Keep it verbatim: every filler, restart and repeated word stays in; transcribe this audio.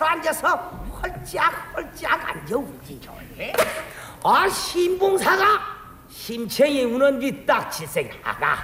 앉아서 홀짝홀짝 앉아 울지. 아 신봉사가 심청이 우는 뒤딱 질색하가